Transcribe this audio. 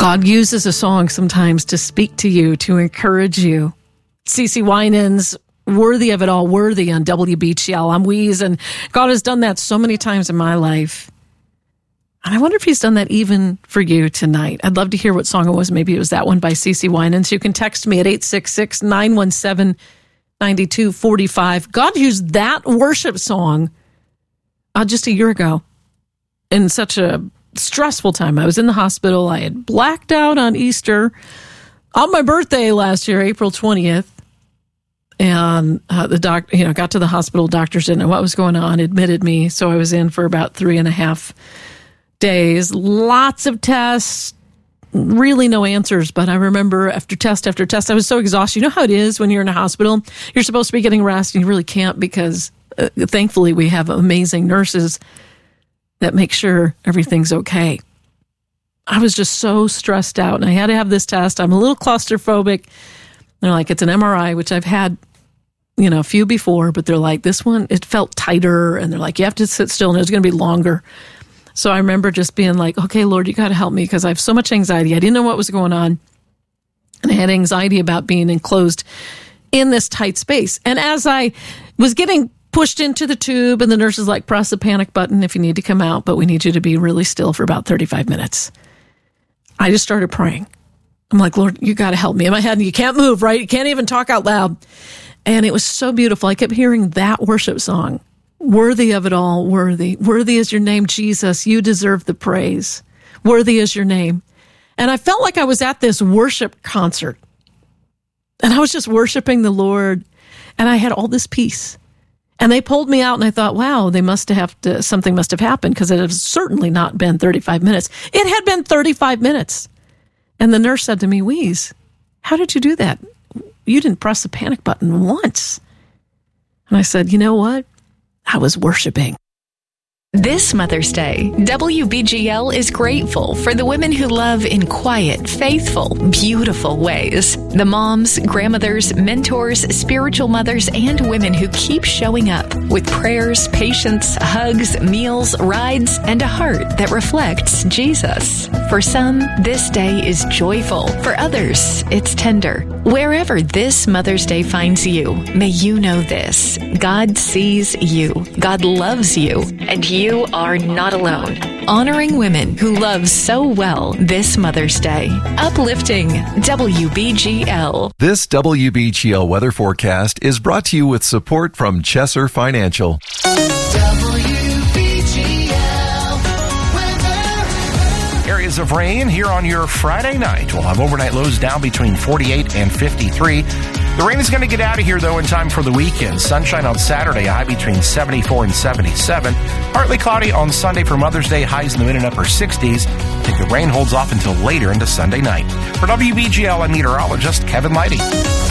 God uses a song sometimes to speak to you, to encourage you. CeCe Winans, Worthy of It All, Worthy on WBGL. I'm Weeze, and God has done that so many times in my life. And I wonder if he's done that even for you tonight. I'd love to hear what song it was. Maybe it was that one by CeCe Winans. You can text me at 866-917-9245. God used that worship song just a year ago in such a stressful time. I was in the hospital. I had blacked out on Easter on my birthday last year, April 20th. And the doctor, got to the hospital. Doctors didn't know what was going on, admitted me. So I was in for about 3.5 days. Lots of tests, really no answers. But I remember after test after test, I was so exhausted. You know how it is when you're in a hospital? You're supposed to be getting rest, and you really can't because thankfully we have amazing nurses that make sure everything's okay. I was just so stressed out, and I had to have this test. I'm a little claustrophobic. They're like, it's an MRI, which I've had, a few before, but they're like, this one, it felt tighter, and they're like, you have to sit still, and it's going to be longer. So I remember just being like, okay, Lord, you got to help me because I have so much anxiety. I didn't know what was going on, and I had anxiety about being enclosed in this tight space. And as I was getting pushed into the tube, and the nurse is like, press the panic button if you need to come out, but we need you to be really still for about 35 minutes. I just started praying. I'm like, Lord, you got to help me. In my head, you can't move, right? You can't even talk out loud. And it was so beautiful. I kept hearing that worship song. Worthy of it all, worthy. Worthy is your name, Jesus. You deserve the praise. Worthy is your name. And I felt like I was at this worship concert. And I was just worshiping the Lord. And I had all this peace. And they pulled me out, and I thought, wow, something must have happened, because it has certainly not been 35 minutes. It had been 35 minutes. And the nurse said to me, Weeze, how did you do that? You didn't press the panic button once. And I said, you know what? I was worshiping. This Mother's Day, WBGL is grateful for the women who love in quiet, faithful, beautiful ways. The moms, grandmothers, mentors, spiritual mothers, and women who keep showing up with prayers, patience, hugs, meals, rides, and a heart that reflects Jesus. For some, this day is joyful. For others, it's tender. Wherever this Mother's Day finds you, may you know this: God sees you, God loves you, and you are not alone. Honoring women who love so well this Mother's Day. Uplifting WBGL. This WBGL weather forecast is brought to you with support from Chesser Financial. Areas of rain here on your Friday night. We'll have overnight lows down between 48 and 53. The rain is going to get out of here, though, in time for the weekend. Sunshine on Saturday, a high between 74 and 77. Partly cloudy on Sunday for Mother's Day, highs in the mid and upper 60s. I think the rain holds off until later into Sunday night. For WBGL, I'm meteorologist Kevin Lighty.